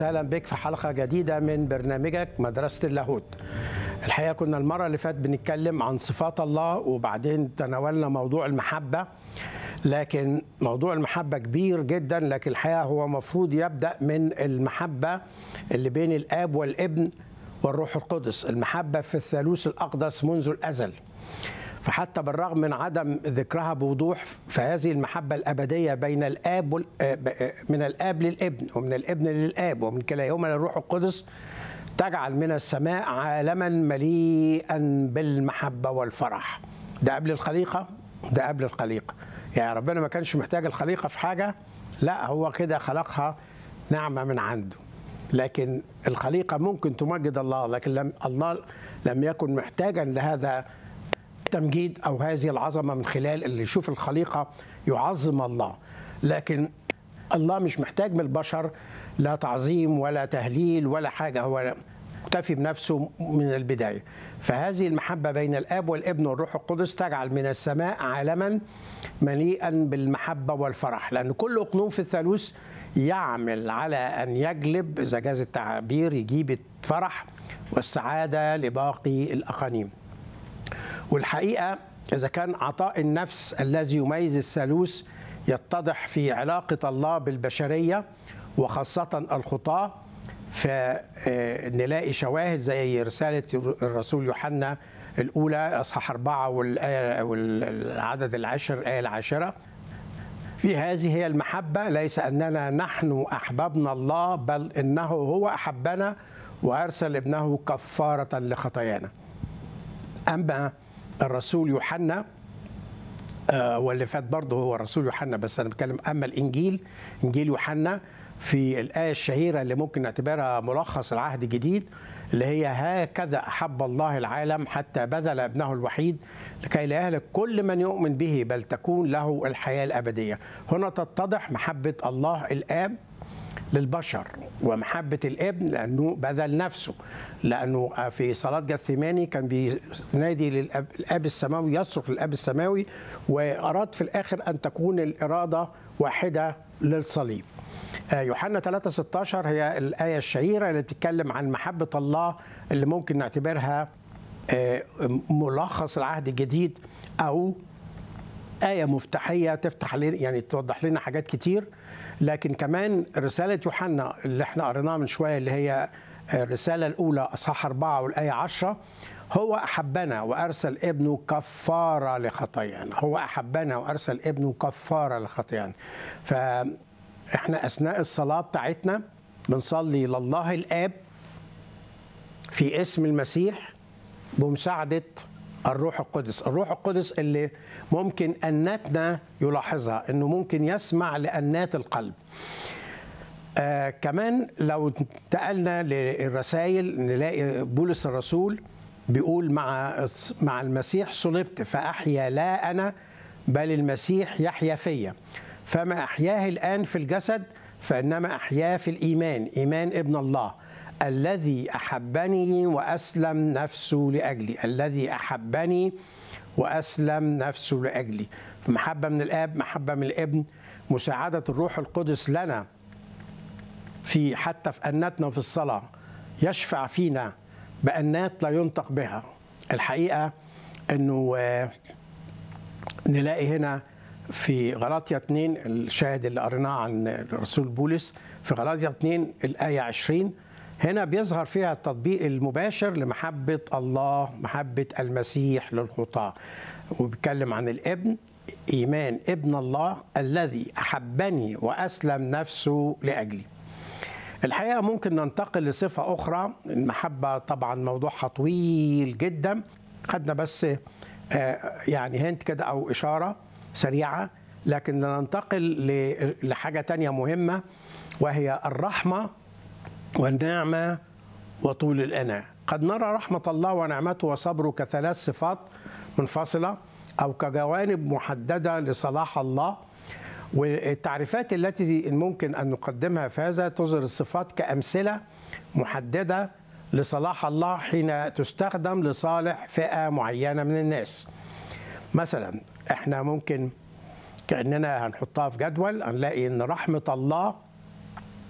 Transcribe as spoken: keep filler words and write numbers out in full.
اهلا بك في حلقه جديده من برنامجك مدرسه اللاهوت. الحقيقه كنا المره اللي فاتت بنتكلم عن صفات الله وبعدين تناولنا موضوع المحبه، لكن موضوع المحبه كبير جدا، لكن الحقيقه هو مفروض يبدا من المحبه اللي بين الاب والابن والروح القدس، المحبه في الثالوث الاقدس منذ الازل. فحتى بالرغم من عدم ذكرها بوضوح، فهذه المحبة الأبدية بين الآب وال... من الآب للابن ومن الابن للآب ومن كلاهما للروح القدس تجعل من السماء عالما مليئا بالمحبة والفرح. ده قبل الخليقة، ده قبل الخليقة. يعني ربنا ما كانش محتاج الخليقة في حاجة، لا هو كده خلقها نعمة من عنده. لكن الخليقة ممكن تمجد الله، لكن لم الله لم يكن محتاجا لهذا التمجيد أو هذه العظمة من خلال اللي يشوف الخليقة يعظم الله. لكن الله مش محتاج من البشر لا تعظيم ولا تهليل ولا حاجة، هو مكتفي بنفسه من البداية. فهذه المحبة بين الآب والابن والروح القدس تجعل من السماء عالما مليئا بالمحبة والفرح، لأن كل أقنوم في الثالوث يعمل على أن يجلب، إذا جاز التعبير، يجيب الفرح والسعادة لباقي الأقانيم. والحقيقة إذا كان عطاء النفس الذي يميز الثالوث يتضح في علاقة الله بالبشرية وخاصة الخطاة، فنلاقي شواهد زي رسالة الرسول يوحنا الأولى أصحاح أربعة والعدد العاشر الآية العاشرة. في هذه هي المحبة، ليس أننا نحن أحببنا الله، بل إنه هو أحبنا وأرسل ابنه كفارة لخطايانا. أما الرسول يوحنا آه واللي فات برضه هو الرسول يوحنا، بس أنا بتكلم أما الإنجيل، إنجيل يوحنا في الآية الشهيرة اللي ممكن نعتبرها ملخص العهد الجديد، اللي هي هكذا أحب الله العالم حتى بذل ابنه الوحيد لكي لا يهلك كل من يؤمن به بل تكون له الحياة الأبدية. هنا تتضح محبة الله الآب للبشر ومحبة الابن لأنه بذل نفسه، لأنه في صلاة جثيماني كان بينادي للأب السماوي، يصرخ للأب السماوي، وأراد في الآخر أن تكون الإرادة واحدة للصليب. يوحنا ثلاثة ستة عشر هي الآية الشهيرة اللي بتتكلم عن محبة الله اللي ممكن نعتبرها ملخص العهد الجديد أو آية مفتاحية تفتح لنا، يعني توضح لنا حاجات كتير. لكن كمان رسالة يوحنا اللي احنا قريناها من شوية اللي هي الرسالة الأولى أصحاح أربعة والآية عشرة، هو أحبنا وأرسل ابنه كفارة لخطايانا. هو أحبنا وأرسل ابنه كفارة لخطايانا. فإحنا أثناء الصلاة بتاعتنا بنصلي لله الآب في اسم المسيح بمساعدة الروح القدس. الروح القدس اللي ممكن أناتنا يلاحظها، أنه ممكن يسمع لأنات القلب. آه كمان لو انتقلنا للرسائل نلاقي بولس الرسول بيقول مع مع المسيح صلبت فأحيا لا أنا بل المسيح يحيا فيا، فما أحياه الآن في الجسد فإنما أحياه في الإيمان، إيمان ابن الله الذي أحبني وأسلم نفسه لأجلي. الذي أحبني وأسلم نفسه لأجلي. فمحبة من الآب، محبة من الابن، مساعدة الروح القدس لنا في حتى في أناتنا في الصلاة، يشفع فينا بأنات لا ينطق بها. الحقيقة أنه نلاقي هنا في غلاطيا اثنين الشاهد اللي قريناه عن الرسول بولس في غلاطيا اثنين الآية عشرين، هنا بيظهر فيها التطبيق المباشر لمحبة الله، محبة المسيح للخطاة، وبيتكلم عن الابن، إيمان ابن الله الذي أحبني وأسلم نفسه لأجلي. الحقيقة ممكن ننتقل لصفة أخرى. المحبة طبعا موضوعها طويل جدا، خدنا بس يعني هنت كده أو إشارة سريعة، لكن ننتقل لحاجة تانية مهمة وهي الرحمة والنعمة وطول الأناة. قد نرى رحمة الله ونعمته وصبره كثلاث صفات منفصلة أو كجوانب محددة لصلاح الله، والتعريفات التي ممكن أن نقدمها في هذا تظهر الصفات كأمثلة محددة لصلاح الله حين تستخدم لصالح فئة معينة من الناس. مثلا احنا ممكن كأننا هنحطها في جدول هنلاقي أن رحمة الله